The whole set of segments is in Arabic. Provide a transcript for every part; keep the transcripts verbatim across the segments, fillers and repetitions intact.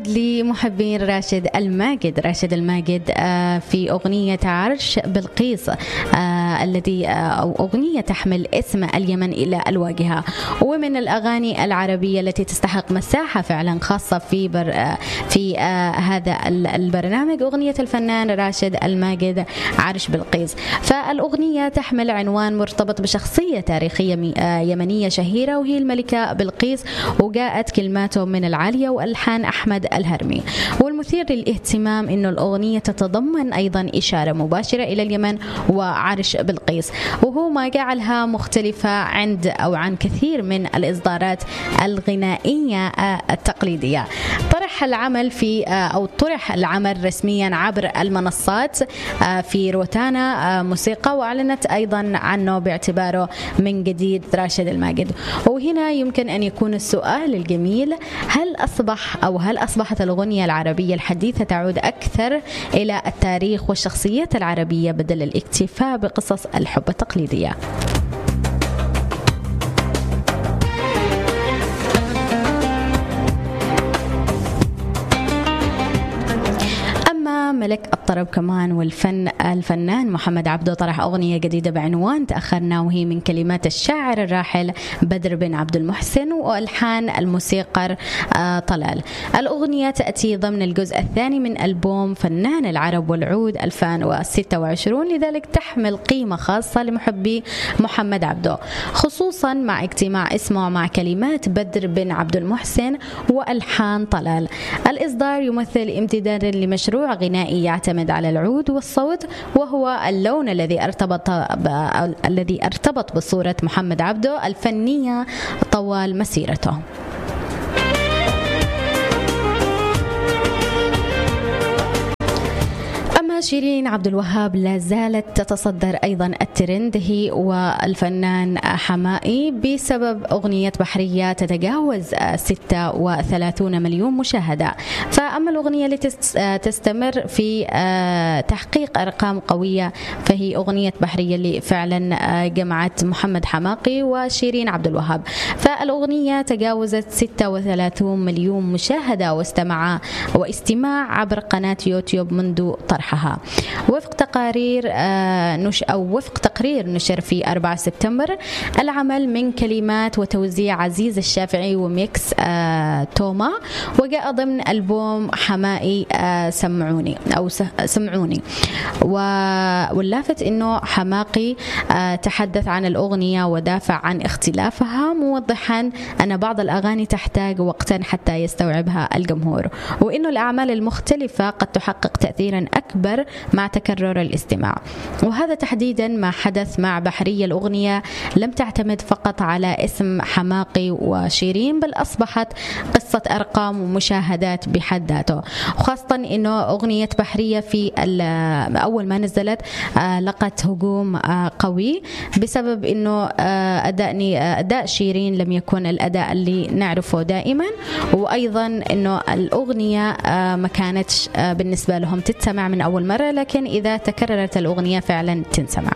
نعود لمحبين راشد الماجد. راشد الماجد في أغنية عرش بلقيس الذي أو أغنية تحمل اسم اليمن إلى الواجهة، ومن الأغاني العربية التي تستحق مساحة فعلا خاصة في بر في هذا البرنامج أغنية الفنان راشد الماجد عرش بلقيس. فالأغنية تحمل عنوان مرتبط بشخصية تاريخية يمنية شهيرة وهي الملكة بلقيس، وجاءت كلماته من العالية وألحان أحمد الهرمي. والمثير للاهتمام إنه الأغنية تتضمن أيضا إشارة مباشرة إلى اليمن وعرش بلقيس، وهو ما جعلها مختلفة عند أو عن كثير من الإصدارات الغنائية التقليدية. طرح العمل في أو طرح العمل رسميا عبر المنصات في روتانا موسيقى، وأعلنت أيضا عنه باعتباره من جديد راشد الماجد. وهنا يمكن أن يكون السؤال الجميل: هل أصبح أو هل أصبحت الأغنية العربية الحديثة تعود أكثر إلى التاريخ والشخصيات العربية بدل الاكتفاء بقصص الحب التقليدية؟ ملك الطرب كمان والفن الفنان محمد عبده طرح أغنية جديدة بعنوان تأخرنا، وهي من كلمات الشاعر الراحل بدر بن عبد المحسن وألحان الموسيقار طلال. الأغنية تأتي ضمن الجزء الثاني من ألبوم فنان العرب والعود ألفين وستة وعشرين، لذلك تحمل قيمة خاصة لمحبي محمد عبده، خصوصا مع اجتماع اسمه مع كلمات بدر بن عبد المحسن وألحان طلال. الإصدار يمثل امتدادا لمشروع غنائي يعتمد على العود والصوت، وهو اللون الذي ارتبط ب... الذي ارتبط بصورة محمد عبده الفنية طوال مسيرته. شيرين عبد الوهاب لا زالت تتصدر أيضا الترند هي والفنان حمائي بسبب أغنية بحرية تتجاوز ستة وثلاثين مليون مشاهدة. فأما الأغنية التي تستمر في تحقيق أرقام قوية فهي أغنية بحرية اللي فعلا جمعت محمد حماقي وشيرين عبد الوهاب. فالأغنية تجاوزت ستة وثلاثين مليون مشاهدة واستماع واستماع عبر قناة يوتيوب منذ طرحها، وفق تقارير نش أو وفق تقرير نشر في أربعة سبتمبر. العمل من كلمات وتوزيع عزيز الشافعي وميكس توما، وجاء ضمن ألبوم حمائي سمعوني أو سمعوني. واللافت إنه حماقي تحدث عن الأغنية ودافع عن اختلافها، موضحا أن بعض الأغاني تحتاج وقتا حتى يستوعبها الجمهور، وإنه الأعمال المختلفة قد تحقق تأثيرا أكبر مع تكرر الاستماع. وهذا تحديدا ما حدث مع بحرية. الأغنية لم تعتمد فقط على اسم حماقي وشيرين، بل أصبحت قصة أرقام ومشاهدات بحد ذاته، وخاصة إنه أغنية بحرية في أول ما نزلت لقت هجوم قوي بسبب إنه أداء أداء شيرين لم يكن الأداء اللي نعرفه دائما، وأيضا إنه الأغنية ما كانتش بالنسبة لهم تتسمع من أول مرة، لكن إذا تكررت الأغنية فعلا تنسمع.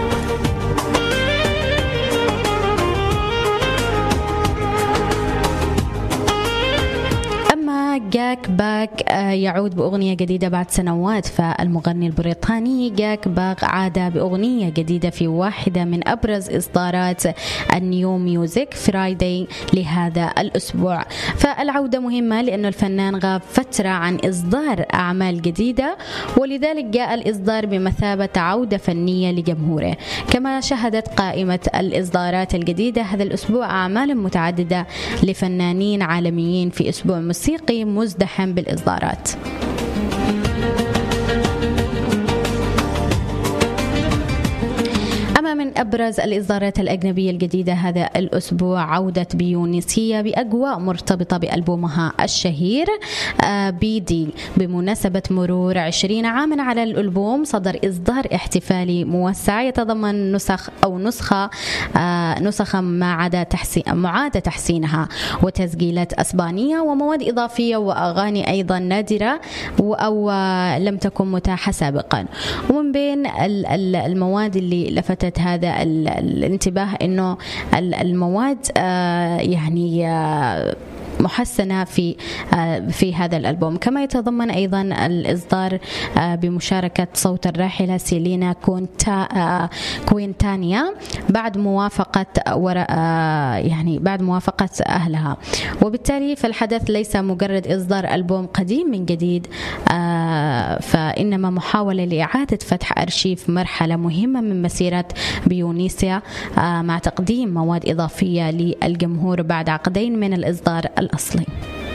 جاك باك يعود بأغنية جديدة بعد سنوات. فالمغني البريطاني جاك باك عاد بأغنية جديدة في واحدة من أبرز إصدارات النيو ميوزك فرايداي لهذا الأسبوع. فالعودة مهمة لأن الفنان غاب فترة عن إصدار أعمال جديدة، ولذلك جاء الإصدار بمثابة عودة فنية لجمهوره. كما شهدت قائمة الإصدارات الجديدة هذا الأسبوع أعمال متعددة لفنانين عالميين في أسبوع موسيقي مزدحم بالإصدارات. من أبرز الإصدارات الأجنبية الجديدة هذا الأسبوع عودة بيونسية بأجواء مرتبطة بألبومها الشهير بي دي. بمناسبة مرور عشرين عاما على الألبوم صدر إصدار احتفالي موسع يتضمن نسخ أو نسخة نسخة معاد تحسين معاد تحسينها وتسجيلات أسبانية ومواد إضافية وأغاني أيضا نادرة أو لم تكن متاحة سابقا. ومن بين المواد اللي لفتت هذا الانتباه إنه المواد يعني محسنة في في هذا الألبوم. كما يتضمن أيضا الإصدار بمشاركة صوت الراحلة سيلينا كونتا كوينتانيا بعد موافقة يعني بعد موافقة أهلها. وبالتالي فالحدث ليس مجرد إصدار ألبوم قديم من جديد، فإنما محاولة لإعادة فتح أرشيف مرحلة مهمة من مسيرة بيونيسيا مع تقديم مواد إضافية للجمهور بعد عقدين من الإصدار الأصلي.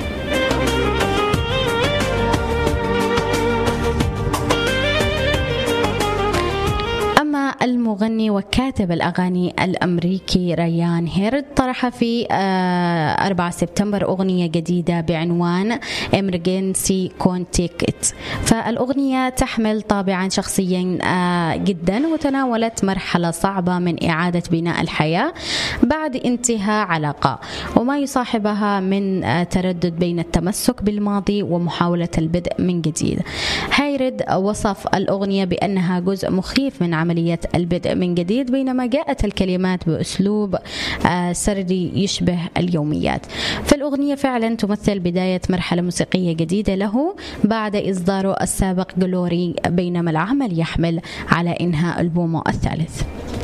المغني وكاتب الأغاني الأمريكي ريان هيرد طرح في أربعة سبتمبر أغنية جديدة بعنوان Emergency Contact. فالأغنية تحمل طابعا شخصيا جدا، وتناولت مرحلة صعبة من إعادة بناء الحياة بعد انتهاء علاقة، وما يصاحبها من تردد بين التمسك بالماضي ومحاولة البدء من جديد. هيرد وصف الأغنية بأنها جزء مخيف من عملية البدء من جديد، بينما جاءت الكلمات بأسلوب سردي يشبه اليوميات. فالأغنية فعلا تمثل بداية مرحلة موسيقية جديدة له بعد إصداره السابق جلوري، بينما العمل يحمل على إنهاء ألبومه الثالث.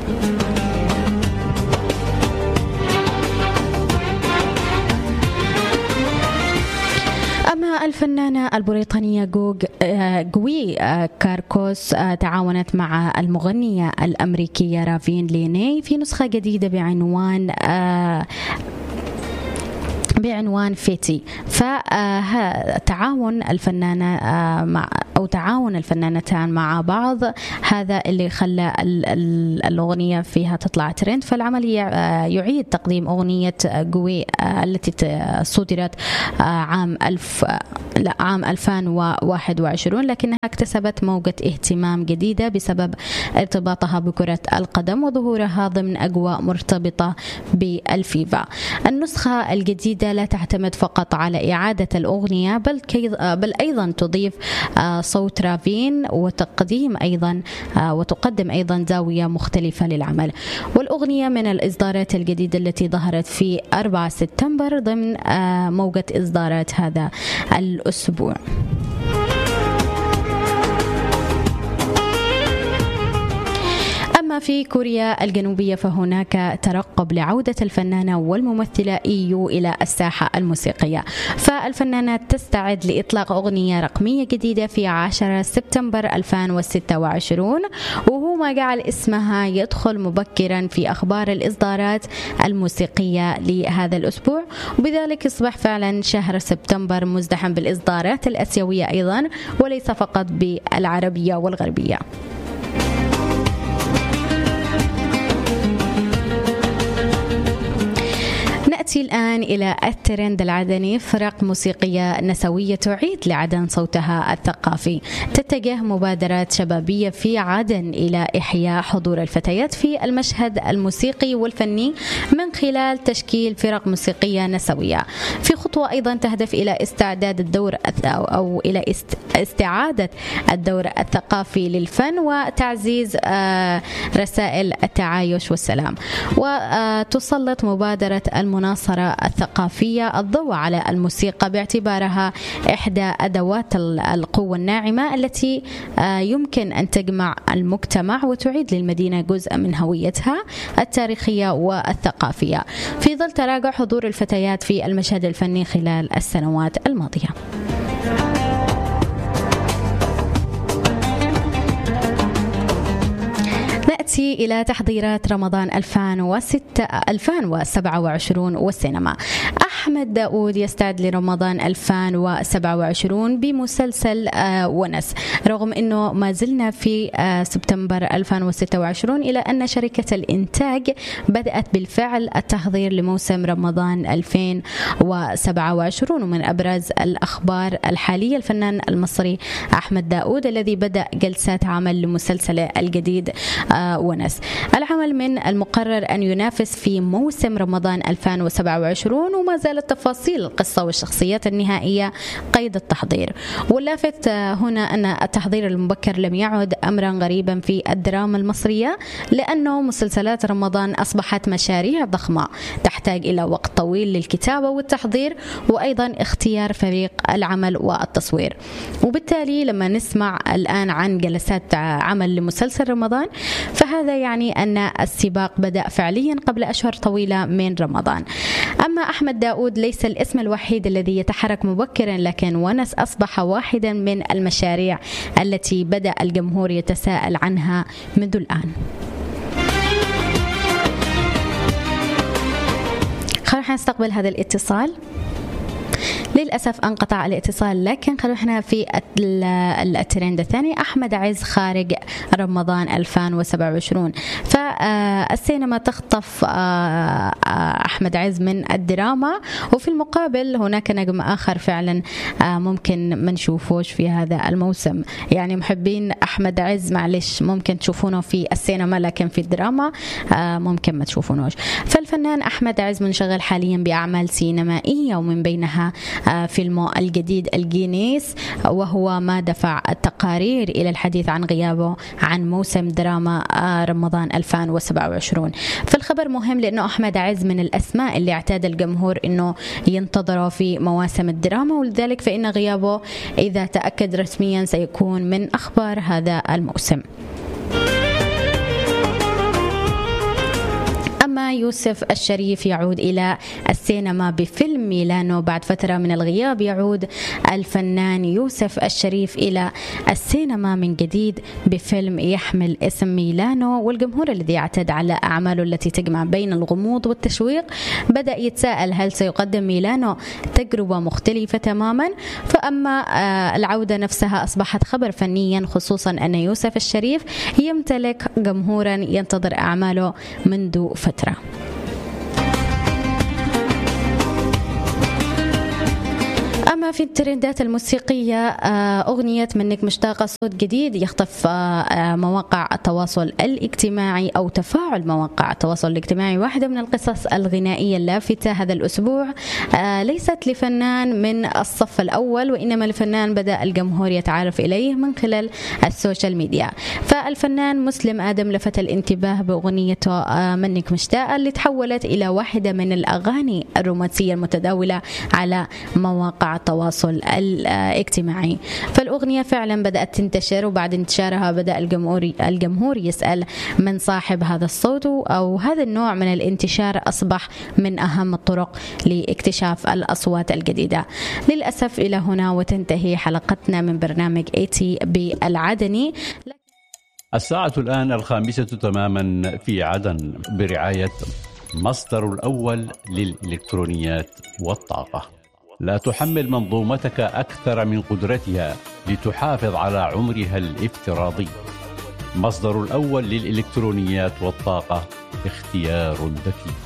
أما الفنانة البريطانية جوغ جوي كاركوس تعاونت مع المغنية الأمريكية رافين ليني في نسخة جديدة بعنوان بعنوان فيتي. فتعاون الفنانة مع أو تعاون الفنانتان مع بعض هذا اللي خلى الأغنية فيها تطلع ترند. فالعمل يعيد تقديم أغنية جوي التي صدرت عام ألف لا عام ألفين وواحد وعشرين، لكنها اكتسبت موجة اهتمام جديدة بسبب ارتباطها بكرة القدم وظهورها ضمن أجواء مرتبطة بالفيفا. النسخة الجديدة لا تعتمد فقط على إعادة الأغنية بل بل أيضا تضيف صوت رافين وتقديم أيضا وتقدم أيضا زاوية مختلفة للعمل. والأغنية من الإصدارات الجديدة التي ظهرت في أربعة سبتمبر ضمن موجة إصدارات هذا الأسبوع. في كوريا الجنوبية فهناك ترقب لعودة الفنانة والممثلة إيو إلى الساحة الموسيقية. فالفنانة تستعد لإطلاق أغنية رقمية جديدة في عشرة سبتمبر ألفين وستة وعشرين، وهو ما جعل اسمها يدخل مبكرا في أخبار الإصدارات الموسيقية لهذا الأسبوع، وبذلك يصبح فعلا شهر سبتمبر مزدحم بالإصدارات الآسيوية أيضا وليس فقط بالعربية والغربية. نأتي الآن إلى الترند العدني. فرق موسيقية نسوية تعيد لعدن صوتها الثقافي. تتجه مبادرات شبابية في عدن إلى إحياء حضور الفتيات في المشهد الموسيقي والفني من خلال تشكيل فرق موسيقية نسوية، في خطوة أيضا تهدف إلى استعداد الدور أو إلى استعادة الدور الثقافي للفن وتعزيز رسائل التعايش والسلام. وتسلط مبادرة المناصرة الثقافية الضوء على الموسيقى باعتبارها إحدى أدوات القوة الناعمة التي يمكن أن تجمع المجتمع وتعيد للمدينة جزء من هويتها التاريخية والثقافية، في ظل تراجع حضور الفتيات في المشهد الفني خلال السنوات الماضية. نأتي إلى تحضيرات رمضان ألفين وسبعة وعشرين والسينما. أحمد داود يستعد لرمضان ألفين وسبعة وعشرين بمسلسل ونس، رغم أنه ما زلنا في سبتمبر ألفين وستة وعشرين، إلى أن شركة الإنتاج بدأت بالفعل التحضير لموسم رمضان ألفين وسبعة وعشرين. ومن أبرز الأخبار الحالية الفنان المصري أحمد داود الذي بدأ جلسات عمل لمسلسله الجديد وونس. العمل من المقرر أن ينافس في موسم رمضان ألفين وسبعة وعشرين، وما زالت تفاصيل القصة والشخصيات النهائية قيد التحضير. واللافت هنا أن التحضير المبكر لم يعد أمرا غريبا في الدراما المصرية، لأنه مسلسلات رمضان أصبحت مشاريع ضخمة تحتاج إلى وقت طويل للكتابة والتحضير، وأيضا اختيار فريق العمل والتصوير. وبالتالي لما نسمع الآن عن جلسات عمل لمسلسل رمضان، فهذا يعني أن السباق بدأ فعليا قبل أشهر طويلة من رمضان. أما أحمد داود ليس الاسم الوحيد الذي يتحرك مبكرا، لكن ونس أصبح واحدا من المشاريع التي بدأ الجمهور يتساءل عنها منذ الآن. خلونا نستقبل هذا الاتصال. للأسف انقطع الاتصال، لكن خلونا في الترند الثاني. أحمد عز خارج رمضان ألفين وسبعة وعشرين، فالسينما تخطف أحمد عز من الدراما، وفي المقابل هناك نجم آخر فعلا ممكن ما نشوفوش في هذا الموسم. يعني محبين أحمد عز معلش ممكن تشوفونه في السينما، لكن في الدراما ممكن ما تشوفونوش. فالفنان أحمد عز منشغل حاليا بأعمال سينمائية، ومن بينها فيلمه الجديد الجينيس، وهو ما دفع التقارير إلى الحديث عن غيابه عن موسم دراما رمضان ألفين وسبعة وعشرين. فالخبر مهم لأنه أحمد عز من الأسماء اللي اعتاد الجمهور أنه ينتظره في مواسم الدراما، ولذلك فإن غيابه إذا تأكد رسميا سيكون من أخبار هذا الموسم. أما يوسف الشريف يعود إلى السينما بفيلم ميلانو. بعد فترة من الغياب يعود الفنان يوسف الشريف إلى السينما من جديد بفيلم يحمل اسم ميلانو، والجمهور الذي اعتاد على أعماله التي تجمع بين الغموض والتشويق بدأ يتساءل هل سيقدم ميلانو تجربة مختلفة تماما. فأما العودة نفسها أصبحت خبر فنيا، خصوصا أن يوسف الشريف يمتلك جمهورا ينتظر أعماله منذ فترة. أما في الترندات الموسيقية، أغنية منك مشتاقة صوت جديد يخطف مواقع التواصل الاجتماعي أو تفاعل مواقع التواصل الاجتماعي. واحدة من القصص الغنائية اللافتة هذا الأسبوع ليست لفنان من الصف الأول، وإنما لفنان بدأ الجمهور يتعرف إليه من خلال السوشيال ميديا. فالفنان مسلم آدم لفت الانتباه بأغنيته منك مشتاقة، اللي تحولت إلى واحدة من الأغاني الرومانسية المتداولة على مواقع التواصل الاجتماعي. فالأغنية فعلا بدأت تنتشر، وبعد انتشارها بدأ الجمهور الجمهور يسأل من صاحب هذا الصوت، أو هذا النوع من الانتشار أصبح من أهم الطرق لاكتشاف الأصوات الجديدة. للأسف إلى هنا وتنتهي حلقتنا من برنامج إيتي بالعدني. الساعة الآن الخامسة تماما في عدن، برعاية مصدر الأول للإلكترونيات والطاقة. لا تحمل منظومتك أكثر من قدرتها لتحافظ على عمرها الافتراضي. مصدر الأول للإلكترونيات والطاقة، اختيار ذكي.